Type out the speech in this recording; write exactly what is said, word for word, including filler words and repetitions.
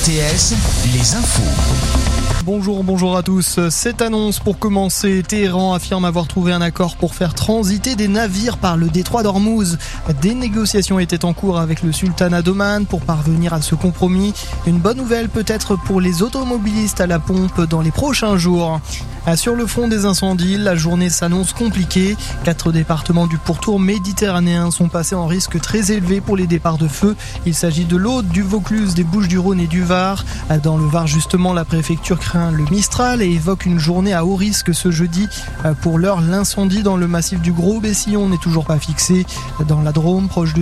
T S, les infos. Bonjour, bonjour à tous. Cette annonce pour commencer, Téhéran affirme avoir trouvé un accord pour faire transiter des navires par le détroit d'Ormuz. Des négociations étaient en cours avec le sultanat d'Oman pour parvenir à ce compromis. Une bonne nouvelle peut-être pour les automobilistes à la pompe dans les prochains jours. Sur le front des incendies, la journée s'annonce compliquée. Quatre départements du pourtour méditerranéen sont passés en risque très élevé pour les départs de feu. Il s'agit de l'Aude, du Vaucluse, des Bouches-du-Rhône et du Var. Dans le Var, justement, la préfecture craint le Mistral et évoque une journée à haut risque ce jeudi. Pour l'heure, l'incendie dans le massif du Gros Bessillon n'est toujours pas fixé. Dans la Drôme, proche de